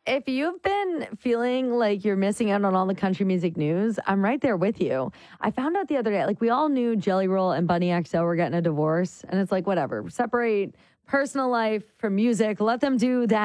If you've been feeling like you're missing out on all the country music news, I'm right there with you. I found out the other day, like we all knew Jelly Roll and Bunny XO were getting a divorce, and it's like whatever, separate personal life from music, let them do that.